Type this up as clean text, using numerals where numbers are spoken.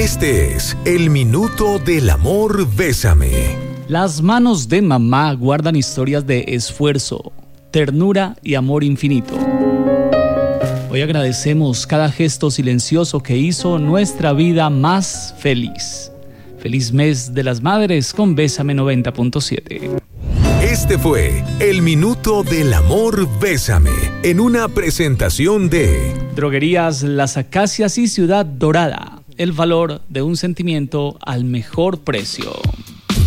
Este es el Minuto del Amor Bésame. Las manos de mamá guardan historias de esfuerzo, ternura y amor infinito. Hoy agradecemos cada gesto silencioso que hizo nuestra vida más feliz. Feliz mes de las madres con Bésame 90.7. Este fue el Minuto del Amor Bésame, en una presentación de Droguerías Las Acacias y Ciudad Dorada. El valor de un sentimiento al mejor precio.